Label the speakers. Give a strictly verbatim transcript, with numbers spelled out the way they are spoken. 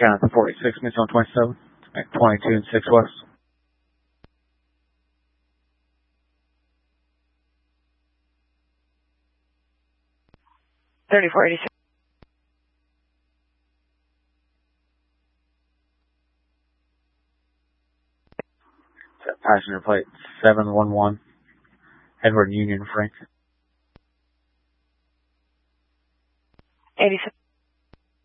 Speaker 1: Count the forty-six, minutes on twenty-seven, twenty-two and six west.
Speaker 2: thirty-four eighty-six.
Speaker 1: Passenger plate seven one one, Edward Union Frank.
Speaker 2: eighty-six.